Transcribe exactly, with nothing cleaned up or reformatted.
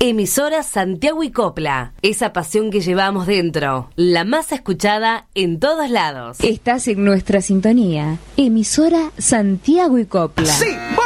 Emisora Santiago y Copla. Esa pasión que llevamos dentro. La más escuchada en todos lados. Estás en nuestra sintonía. Emisora Santiago y Copla. Sí.